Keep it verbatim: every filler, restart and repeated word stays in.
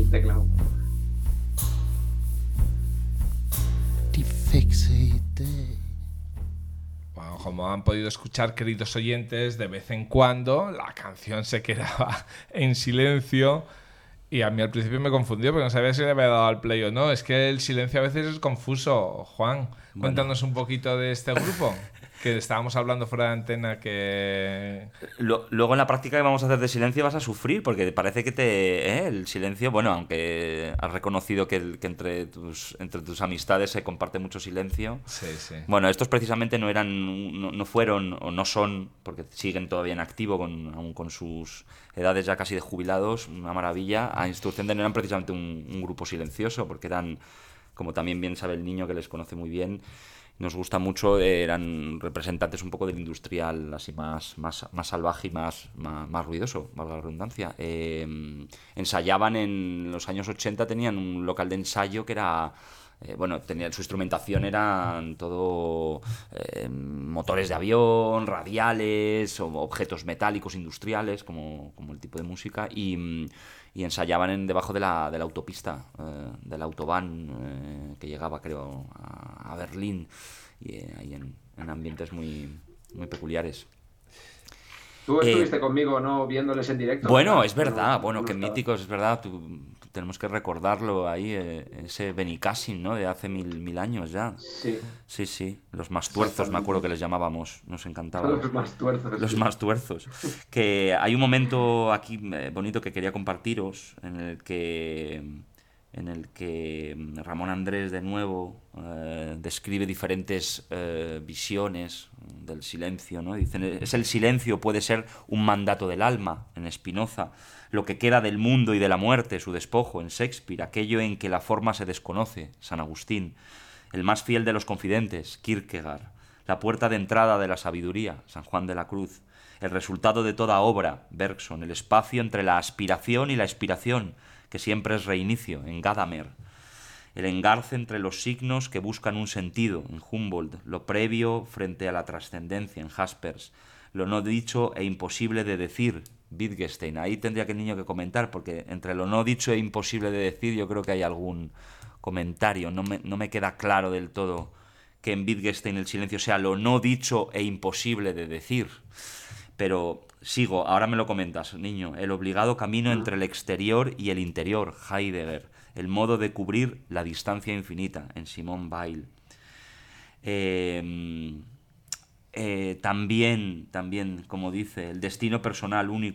teclado. Bueno, como han podido escuchar, queridos oyentes, de vez en cuando la canción se quedaba en silencio y a mí al principio me confundió porque no sabía si le había dado al play o no. Es que el silencio a veces es confuso. Juan, Bueno. cuéntanos un poquito de este grupo, que estábamos hablando fuera de antena que... Lo- Luego en la práctica que vamos a hacer de silencio vas a sufrir, porque parece que te... ¿eh? El silencio, bueno, aunque has reconocido que, el- que entre, tus, entre tus amistades se comparte mucho silencio. Sí, sí. Bueno, estos precisamente no eran, no, no fueron o no son, porque siguen todavía en activo, con, aún con sus edades ya casi de jubilados, una maravilla. A instrucción de no eran precisamente un, un grupo silencioso, porque eran, como también bien sabe el niño que les conoce muy bien, nos gusta mucho, eh, eran representantes un poco del industrial, así más, más, más salvaje y más, más, más ruidoso, valga la redundancia. Eh, ensayaban en los años ochenta, tenían un local de ensayo que era... Eh, bueno, tenía, su instrumentación eran todo eh, motores de avión, radiales, o objetos metálicos industriales, como, como el tipo de música, y, y ensayaban en, debajo de la, de la autopista, eh, de la autobahn, eh, que llegaba, creo, a, a Berlín, y eh, ahí en, en ambientes muy, muy peculiares. Tú Eh, estuviste conmigo, ¿no? Viéndoles en directo, Bueno, ¿verdad? es ¿O no? verdad, ¿O bueno, no qué estabas? míticos, es verdad, tú- tenemos que recordarlo ahí, eh, ese Benicassim, ¿no? De hace mil, mil años ya. Sí, Sí, sí, los más tuerzos, me acuerdo que les llamábamos, nos encantaban. los más tuerzos. Los Sí. más tuerzos. Que hay un momento aquí eh, bonito que quería compartiros, en el que, en el que Ramón Andrés de nuevo eh, describe diferentes eh, visiones del silencio, ¿no? Dicen, es el silencio, puede ser un mandato del alma, en Spinoza, lo que queda del mundo y de la muerte, su despojo, en Shakespeare, aquello en que la forma se desconoce, San Agustín, el más fiel de los confidentes, Kierkegaard, la puerta de entrada de la sabiduría, San Juan de la Cruz, el resultado de toda obra, Bergson, el espacio entre la aspiración y la expiración, que siempre es reinicio, en Gadamer, el engarce entre los signos que buscan un sentido, en Humboldt, lo previo frente a la trascendencia, en Jaspers, lo no dicho e imposible de decir, Wittgenstein. Ahí tendría que el niño que comentar, porque entre lo no dicho e imposible de decir yo creo que hay algún comentario, no me, no me queda claro del todo que en Wittgenstein el silencio sea lo no dicho e imposible de decir. Pero sigo, ahora me lo comentas, niño. El obligado camino entre el exterior y el interior, Heidegger. El modo de cubrir la distancia infinita, en Simone Weil. Eh, eh, también, también, como dice, el destino personal único